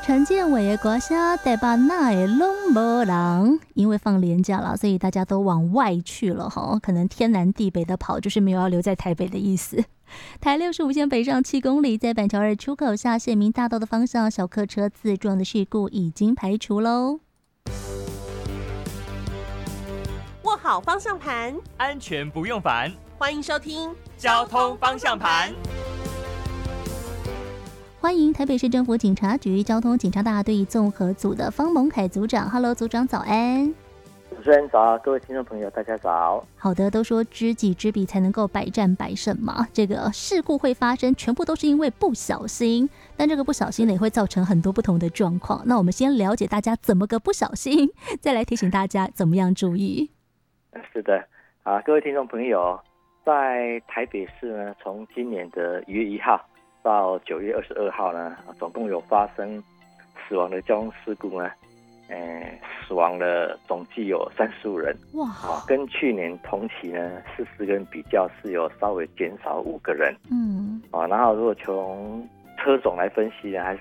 陈建伟的歌声台北哪会拢无人，因为放连假了，所以大家都往外去了哈，可能天南地北的跑，就是没有要留在台北的意思。台65线北上7公里，在板桥2出口下县民大道的方向，小客车自撞的事故已经排除喽。 握好方向盘， 安全不用烦。 欢迎收听交通方向盘。 欢迎台北市政府警察局交通警察大队综合组的方蒙凯组长。Hello， 组长早安。 主持人早，各位听众朋友大家早。 好的，都说知己知彼才能够百战百胜嘛，这个事故会发生全部都是因为不小心，但这个不小心呢也会造成很多不同的状况。那我们先了解大家怎么个不小心，再来提醒大家怎么样注意。 是的各位听众朋友，在台北市呢，从今年的1月1号到9月22号呢，总共有发生死亡的交通事故呢，死亡的总计有35人。 哇， 跟去年同期呢14个人比较是有稍微减少5个人。然后如果从车种来分析呢，还是